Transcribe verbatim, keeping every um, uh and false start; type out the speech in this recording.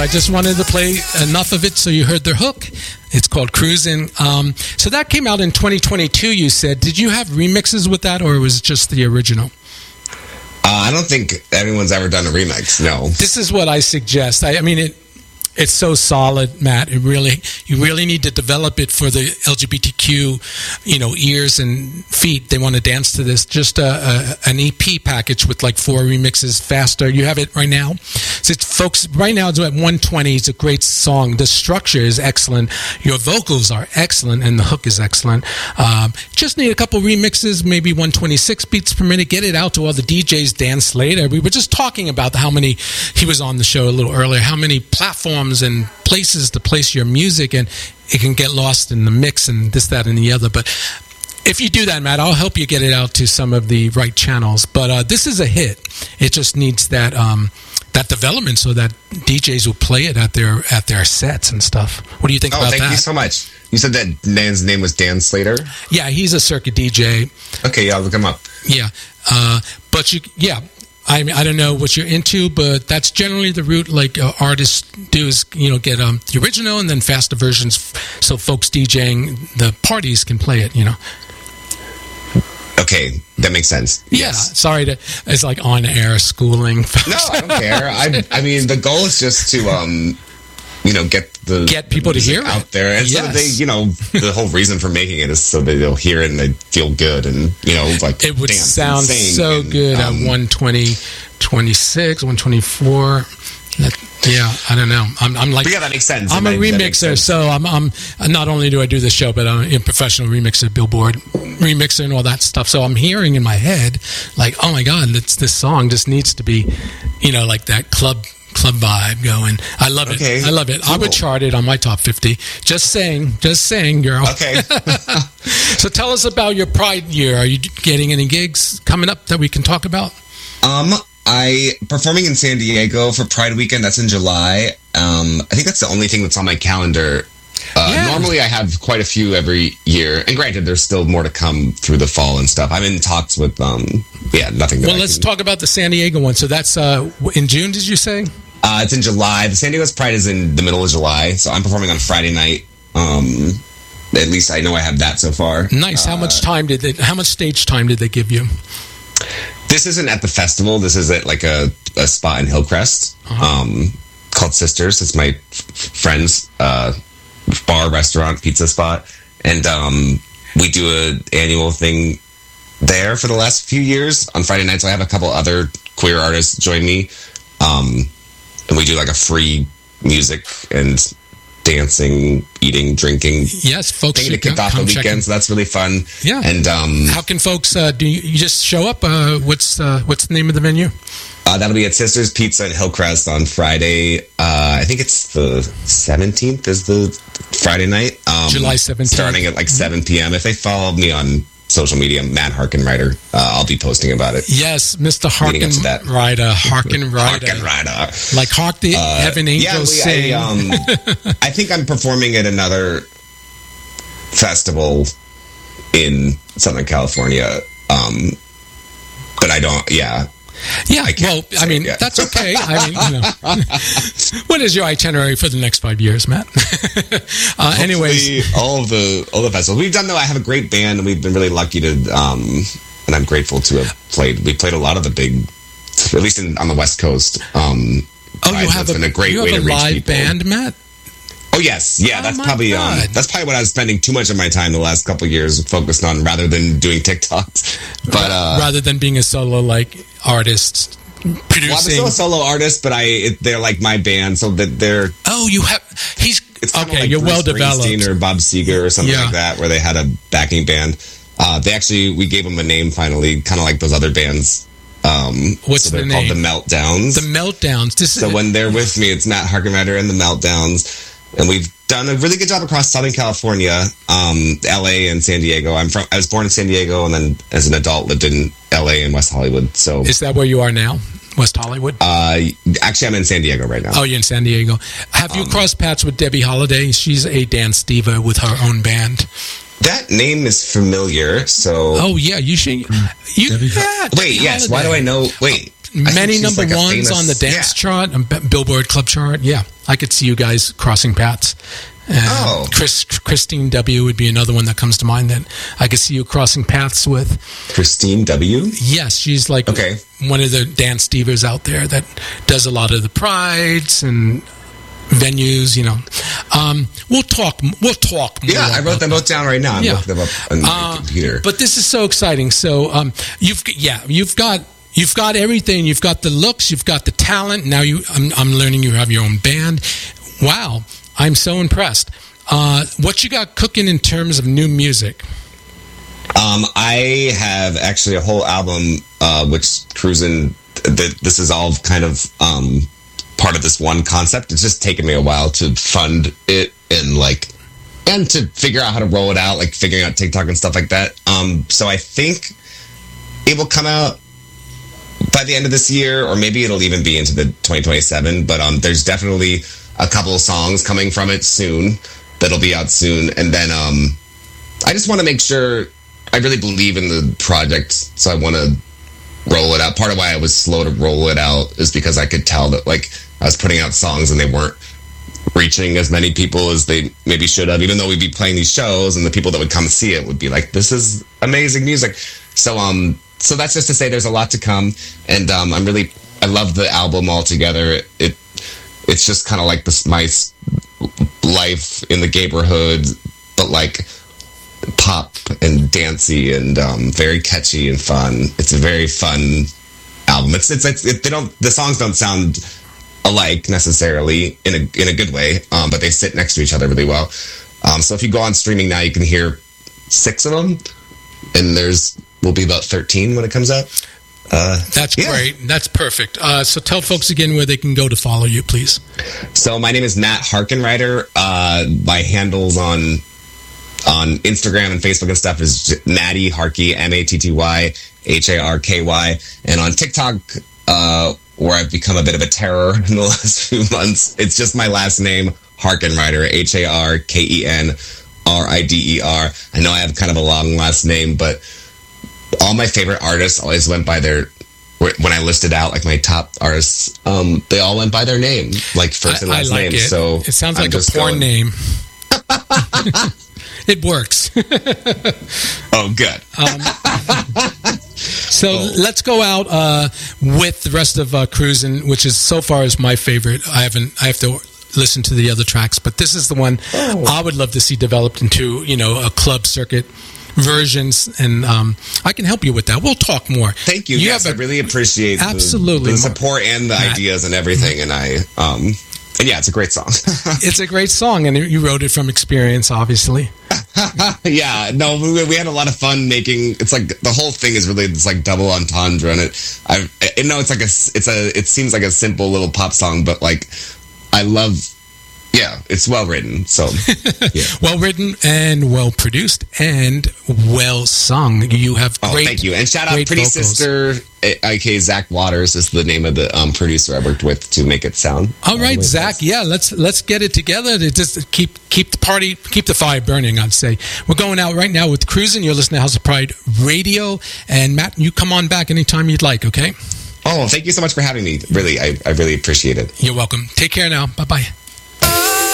I just wanted to play enough of it so you heard the hook. It's called Cruising. Um, so that came out in twenty twenty-two, you said. Did you have remixes with that, or was it just the original? Uh, I don't think anyone's ever done a remix, no. This is what I suggest. I, I mean, it it's so solid, Matt. It really, you really need to develop it for the L G B T Q, you know, ears and feet. They want to dance to this. Just a, a, an E P package with like four remixes faster. You have it right now. So it's, folks, right now it's at one twenty. It's a great song. The structure is excellent. Your vocals are excellent, and the hook is excellent. Um, just need a couple remixes, maybe one twenty-six beats per minute. Get it out to all the D Js. Dan Slater. We were just talking about how many, he was on the show a little earlier, how many platforms and places to place your music, and it can get lost in the mix and this, that, and the other. But if you do that, Matt, I'll help you get it out to some of the right channels. But uh, this is a hit. It just needs that um, that development so that D Js will play it at their at their sets and stuff. What do you think oh, about thank that? Thank you so much. You said that Dan's name was Dan Slater? Yeah, he's a circuit D J. Okay, yeah, I'll look him up. Yeah, uh, but you, yeah. I mean, I don't know what you're into, but that's generally the route like uh, artists do is, you know, get um, the original and then faster versions f- so folks DJing the parties can play it, you know. Okay, that makes sense. Yeah, yes. Sorry to, it's like on-air schooling. No, I don't care. I, I mean, the goal is just to, um, you know, get the get people to hear out it. there, and yes. so that they, you know, the whole reason for making it is so that they'll hear it and they feel good, and you know, like it would dance sound and sing so and, good um, at one twenty, twenty-six, one twenty-four. That, yeah, I don't know. I'm, I'm like, but yeah, that makes sense. I'm that a makes, remixer, so I'm, I'm. Not only do I do this show, but I'm a professional remixer, Billboard remixer, and all that stuff. So I'm hearing in my head, like, oh my God, this this song just needs to be, you know, like that club club vibe going. I love it. Okay, I love it. cool. I would chart it on my top fifty. Just saying, just saying, girl. Okay. So tell us about your Pride year. Are you getting any gigs coming up that we can talk about? Um. I performing in San Diego for Pride Weekend. That's in July. Um, I think that's the only thing that's on my calendar. Uh, yeah. Normally, I have quite a few every year, and granted, there's still more to come through the fall and stuff. I'm in talks with, um, yeah, nothing. That well, I let's can... talk about the San Diego one. So that's uh, in June, did you say? Uh, it's in July. The San Diego's Pride is in the middle of July, so I'm performing on Friday night. Um, at least I know I have that so far. Nice. How uh, much time did they? How much stage time did they give you? This isn't at the festival. This is at like a, a spot in Hillcrest Uh-huh. um, called Sisters. It's my f- friend's uh, bar, restaurant, pizza spot. And um, we do an annual thing there for the last few years on Friday nights. I have a couple other queer artists join me. Um, and we do like a free music and dancing, eating, drinking. Yes, folks thing to should kick come, off the come weekend. check in. So that's really fun. Yeah. And um, how can folks uh, do? You, you just show up? Uh, what's uh, what's the name of the venue? Uh, that'll be at Sisters Pizza in Hillcrest on Friday. Uh, I think it's the seventeenth is the Friday night. Um, July seventeenth. Starting at like seven p.m. If they follow me on social media, Matt Harkenrider, uh, I'll be posting about it. Yes, Mister Leading up to that. Harkenrider. Harkenrider. Harkenrider. Like Hark the Uh, Heaven yeah, Angels we- sing. I, um, I think I'm performing at another festival in Southern California. Um, but I don't, yeah. Yeah, I well, I mean, yeah. that's okay. I mean, you know. What is your itinerary for the next five years, Matt? uh, anyways. Hopefully, all of the all the festivals we've done, though, I have a great band, and we've been really lucky to, um, and I'm grateful to have played. We played a lot of the big, at least in, on the West Coast. Um, oh, you have it's a, been a great you way have to a reach live people. band, Matt? Oh yes, yeah. Oh, that's my probably um, God. that's probably what I was spending too much of my time the last couple of years focused on, rather than doing TikToks. But uh, rather than being a solo like artist producing. Well, I'm still a solo artist, but I it, they're like my band, so that they're. Oh, you have. He's It's kind okay. of like You're Bruce well developed. Springsteen or Bob Seger or something Yeah. like that, where they had a backing band. Uh, they actually we gave them a name finally, kind of like those other bands. Um, What's so they're the called name? The Meltdowns. The Meltdowns. This so is when they're with me, it's Matt Harkenrider and The Meltdowns, and we've done a really good job across Southern California, um, L A and San Diego. I'm from. I was born in San Diego, and then as an adult lived in L A and West Hollywood. So is that where you are now? West Hollywood? Uh, actually, I'm in San Diego right now. Oh, you're in San Diego. Have you Um, crossed paths with Debbie Holiday? She's a dance diva with her own band. That name is familiar. So Oh yeah, you should. You Debbie- yeah, wait, Debbie yes. Why do Holiday. I know? Wait, many she's number like a ones famous- on the dance yeah. chart, um, B- Billboard Club chart. Yeah, I could see you guys crossing paths. And Oh. Chris, Christine W. would be another one that comes to mind that I could see you crossing paths with. Christine W. Yes, she's like Okay. one of the dance divas out there that does a lot of the prides and venues. You know, um, we'll talk. We'll talk. More Yeah, I wrote about them that. both down right now. I'm Yeah. looking them up on Uh, my computer. But this is so exciting. So um, you've yeah, you've got you've got everything. You've got the looks. You've got the talent. Now you, I'm, I'm learning you have your own band. Wow, I'm so impressed. Uh, what you got cooking in terms of new music? Um, I have actually a whole album, uh, which Cruisin', th- this is all kind of um, part of this one concept. It's just taken me a while to fund it and like, and to figure out how to roll it out, like figuring out TikTok and stuff like that. Um, so I think it will come out by the end of this year, or maybe it'll even be into the twenty twenty-seven. But um, there's definitely a couple of songs coming from it soon that'll be out soon. And then um, I just want to make sure, I really believe in the project, so I want to roll it out. Part of why I was slow to roll it out is because I could tell that like I was putting out songs and they weren't reaching as many people as they maybe should have, even though we'd be playing these shows and the people that would come see it would be like, this is amazing music. So um so that's just to say there's a lot to come, and um I'm really I love the album altogether. It, it it's just kind of like this my s- life in the neighborhood, but like pop and dancey and um very catchy and fun. It's a very fun album. It's it's, it's it, they don't the songs don't sound alike necessarily in a in a good way, um, but they sit next to each other really well. Um, so if you go on streaming now, you can hear six of them, and there's will be about thirteen when it comes out. Uh, That's yeah. great. That's perfect. Uh, so tell folks again where they can go to follow you, please. So my name is Matt Harkenrider. Uh, my handles on on Instagram and Facebook and stuff is J- Matty Harkey, M A T T Y H A R K Y, and on TikTok, uh, where I've become a bit of a terror in the last few months, it's just my last name, Harkenrider, H A R K E N R I D E R. I know I have kind of a long last name, but all my favorite artists always went by their, when I listed out like my top artists, um, they all went by their name, like first and I, I last like name. it. So It sounds I'm like a just porn going- name. It works. Oh, good. So let's go out uh, with the rest of uh, Cruisin', which is so far is my favorite. I haven't. I have to listen to the other tracks, but this is the one I would love to see developed into, you know, a club circuit versions, and um, I can help you with that. We'll talk more. Thank you. You yes, have a- I really appreciate the- Absolutely. the, support and the Matt. ideas and everything. And I, um, and yeah, it's a great song. It's a great song, and you wrote it from experience, obviously. Yeah, no, we, we had a lot of fun making. It's like the whole thing is really this like double entendre, and it. I, I know it's like a, it's a, it seems like a simple little pop song, but like, I love. Yeah, it's well written. So, yeah. Well written and well produced and well sung. You have Oh, great. thank you. And shout out great Pretty vocals. Sister, aka Zach Waters, is the name of the um, producer I worked with to make it sound. All right, the way Zach. best. Yeah, let's let's get it together to just keep keep the party, keep the fire burning. I'd say we're going out right now with Cruisin'. You're listening to House of Pride Radio, and Matt, you come on back anytime you'd like. Okay. Oh, thank you so much for having me. Really, I, I really appreciate it. You're welcome. Take care now. Bye bye.